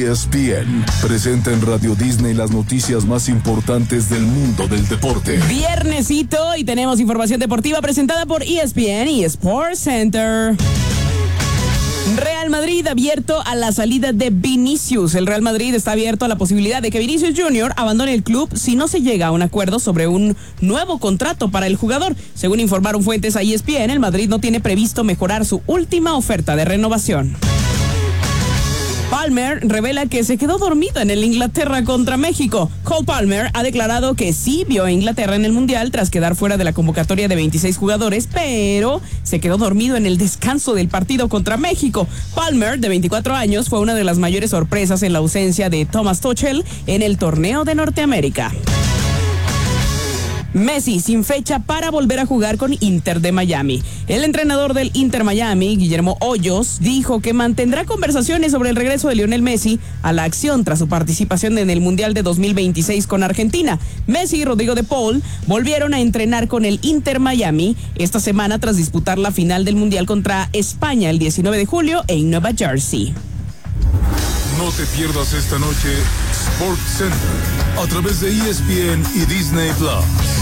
ESPN presenta en Radio Disney las noticias más importantes del mundo del deporte. Viernesito y tenemos información deportiva presentada por ESPN y Sports Center. Real Madrid abierto a la salida de Vinicius. El Real Madrid está abierto a la posibilidad de que Vinicius Jr. abandone el club si no se llega a un acuerdo sobre un nuevo contrato para el jugador. Según informaron fuentes a ESPN, el Madrid no tiene previsto mejorar su última oferta de renovación. Palmer revela que se quedó dormido en el Inglaterra contra México. Cole Palmer ha declarado que sí vio a Inglaterra en el Mundial tras quedar fuera de la convocatoria de 26 jugadores, pero se quedó dormido en el descanso del partido contra México. Palmer, de 24 años, fue una de las mayores sorpresas en la ausencia de Thomas Tuchel en el torneo de Norteamérica. Messi sin fecha para volver a jugar con Inter de Miami. El entrenador del Inter Miami, Guillermo Hoyos, dijo que mantendrá conversaciones sobre el regreso de Lionel Messi a la acción tras su participación en el Mundial de 2026 con Argentina. Messi y Rodrigo de Paul volvieron a entrenar con el Inter Miami esta semana tras disputar la final del Mundial contra España el 19 de julio en Nueva Jersey. No te pierdas esta noche Sports Center a través de ESPN y Disney Plus.